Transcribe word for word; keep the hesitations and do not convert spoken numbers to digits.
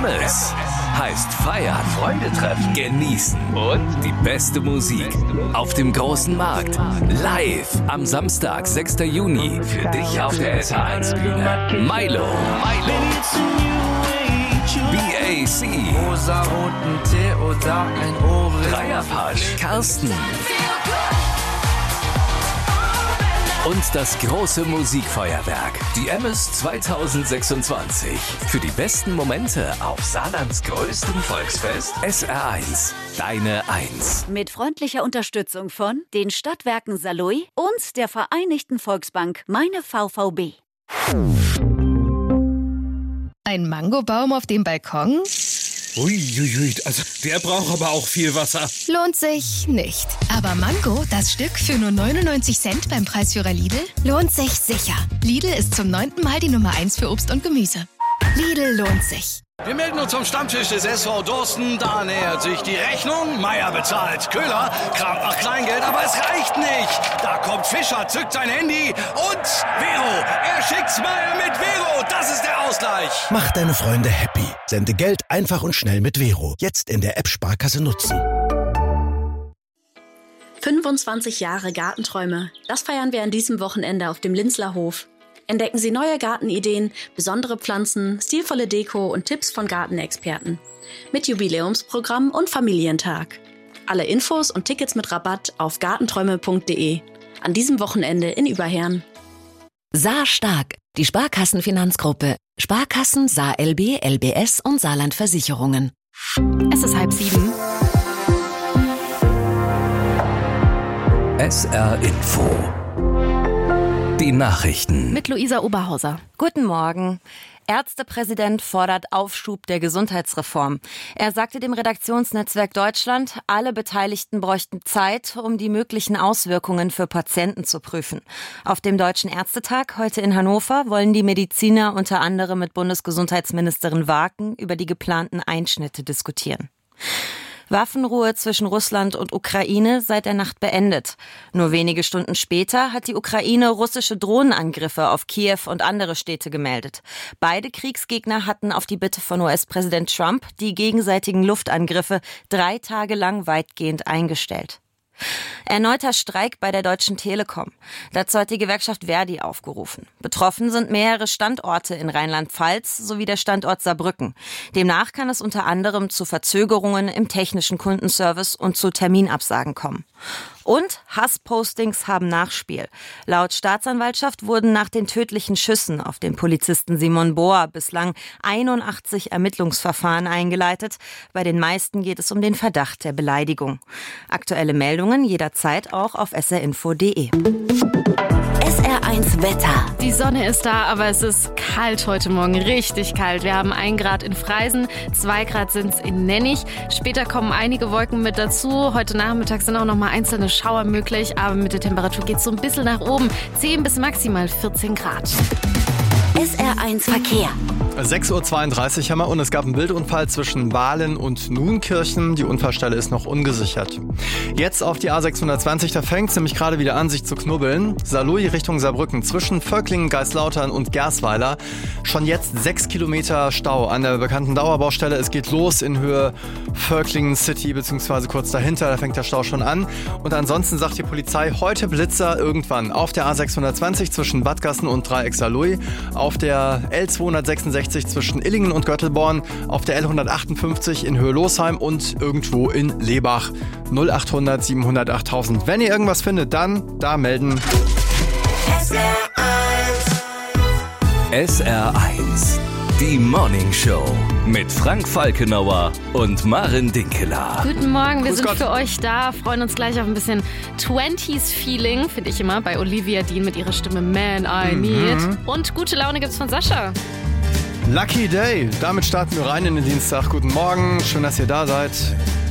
Emmes heißt feiern, Freunde treffen, genießen und die beste Musik auf dem großen Markt. Live am Samstag, sechster Juni. Für dich auf der S H eins Bühne. Milo. Milo. B A C. Rosaroten Tee oder ein Ohrring. Dreierpasch. Carsten. Und das große Musikfeuerwerk, die Emmes zwanzig sechsundzwanzig. Für die besten Momente auf Saarlands größtem Volksfest. S R eins, deine Eins. Mit freundlicher Unterstützung von den Stadtwerken Saarlouis und der Vereinigten Volksbank Meine V V B. Ein Mangobaum auf dem Balkon? Uiuiui, also der braucht aber auch viel Wasser. Lohnt sich nicht. Aber Mango, das Stück für nur neunundneunzig Cent beim Preisführer Lidl, lohnt sich sicher. Lidl ist zum neunten Mal die Nummer eins für Obst und Gemüse. Lidl lohnt sich. Wir melden uns zum Stammtisch des S V Dorsten. Da nähert sich die Rechnung. Meier bezahlt. Köhler kramt nach Kleingeld, aber es reicht nicht. Da kommt Fischer, zückt sein Handy und Vero. Er schickt's Meier mit Vero. Das ist der Ausgleich. Mach deine Freunde happy. Sende Geld einfach und schnell mit Vero. Jetzt in der App Sparkasse nutzen. fünfundzwanzig Jahre Gartenträume. Das feiern wir an diesem Wochenende auf dem Linzler Hof. Entdecken Sie neue Gartenideen, besondere Pflanzen, stilvolle Deko und Tipps von Gartenexperten. Mit Jubiläumsprogramm und Familientag. Alle Infos und Tickets mit Rabatt auf gartenträume punkt de. An diesem Wochenende in Überherrn. Saar stark, die Sparkassenfinanzgruppe. Sparkassen, Saar L B, L B S und Saarland Versicherungen. Es ist halb sieben. S R Info. Die Nachrichten. Mit Luisa Oberhauser. Guten Morgen. Ärztepräsident fordert Aufschub der Gesundheitsreform. Er sagte dem Redaktionsnetzwerk Deutschland, alle Beteiligten bräuchten Zeit, um die möglichen Auswirkungen für Patienten zu prüfen. Auf dem Deutschen Ärztetag heute in Hannover wollen die Mediziner unter anderem mit Bundesgesundheitsministerin Waken über die geplanten Einschnitte diskutieren. Waffenruhe zwischen Russland und Ukraine seit der Nacht beendet. Nur wenige Stunden später hat die Ukraine russische Drohnenangriffe auf Kiew und andere Städte gemeldet. Beide Kriegsgegner hatten auf die Bitte von U S-Präsident Trump die gegenseitigen Luftangriffe drei Tage lang weitgehend eingestellt. Erneuter Streik bei der Deutschen Telekom. Dazu hat die Gewerkschaft Verdi aufgerufen. Betroffen sind mehrere Standorte in Rheinland-Pfalz sowie der Standort Saarbrücken. Demnach kann es unter anderem zu Verzögerungen im technischen Kundenservice und zu Terminabsagen kommen. Und Hasspostings haben Nachspiel. Laut Staatsanwaltschaft wurden nach den tödlichen Schüssen auf den Polizisten Simon Bohr bislang einundachtzig Ermittlungsverfahren eingeleitet. Bei den meisten geht es um den Verdacht der Beleidigung. Aktuelle Meldungen jederzeit auch auf s r info punkt de. S R eins Wetter. Die Sonne ist da, aber es ist kalt heute Morgen, richtig kalt. Wir haben ein Grad in Freisen, zwei Grad sind es in Nennig. Später kommen einige Wolken mit dazu. Heute Nachmittag sind auch noch mal einzelne Schauer möglich, aber mit der Temperatur geht es so ein bisschen nach oben. zehn bis maximal vierzehn Grad. S R eins Verkehr. sechs Uhr zweiunddreißig haben wir und es gab einen Bildunfall zwischen Wahlen und Nuenkirchen. Die Unfallstelle ist noch ungesichert. Jetzt auf die A sechshundertzwanzig, da fängt es nämlich gerade wieder an, sich zu knubbeln. Saarlouis Richtung Saarbrücken zwischen Völklingen, Geislautern und Gersweiler. Schon jetzt sechs Kilometer Stau an der bekannten Dauerbaustelle. Es geht los in Höhe Völklingen City beziehungsweise kurz dahinter. Da fängt der Stau schon an. Und ansonsten sagt die Polizei, heute Blitzer irgendwann auf der A sechshundertzwanzig zwischen Wadgassen und Dreieck Saarlouis. Auf der L zweihundertsechsundsechzig zwischen Illingen und Göttelborn, auf der L hundertachtundfünfzig in Höhe Losheim und irgendwo in Lebach. null achthundert siebenhundert achttausend. Wenn ihr irgendwas findet, dann da melden. S R eins. S R eins. Die Morning Show mit Frank Falkenauer und Maren Dinkeler. Guten Morgen, wir Grüß sind Gott. für euch da, freuen uns gleich auf ein bisschen Twenties-Feeling, finde ich immer, bei Olivia Dean mit ihrer Stimme Man I Need. Mhm. Und gute Laune gibt's von Sascha. Lucky Day. Damit starten wir rein in den Dienstag. Guten Morgen, schön, dass ihr da seid.